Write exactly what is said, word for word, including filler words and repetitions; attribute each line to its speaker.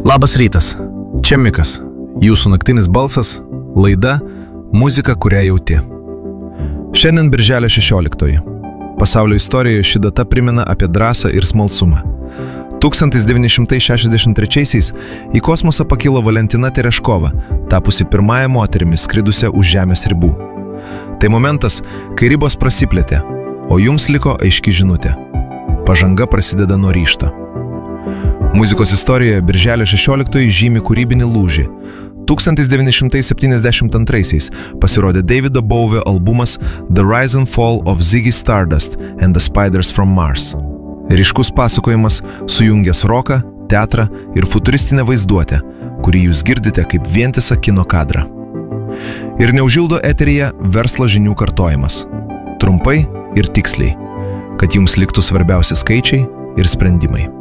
Speaker 1: Labas rytas, čia Mikas, jūsų naktinis balsas, laida Muzika, kurią jauti. Šiandien birželio šešioliktoji. Pasaulio istorijoje ši data primena apie drąsą ir smalsumą. tūkstantis devyni šimtai šešiasdešimt trečiaisiais į kosmosą pakilo Valentina Tereškova, tapusi pirmąją moterimi skridusią už Žemės ribų. Tai momentas, kai ribos prasiplėtė, o jums liko aiški žinutė. Pažanga prasideda nuo ryžto. Muzikos istorijoje birželio šešioliktoji žymi kūrybinį lūžį. tūkstantis devyni šimtai septyniasdešimt antraisiais pasirodė Davido Bowie albumas The Rise and Fall of Ziggy Stardust and the Spiders from Mars. Ryškus pasakojimas sujungęs roką, teatrą ir futuristinę vaizduotę, kurį jūs girdite kaip vientisą kino kadrą. Ir neužildo eteryje verslo žinių kartojimas. Trumpai ir tiksliai, kad jums liktų svarbiausi skaičiai ir sprendimai.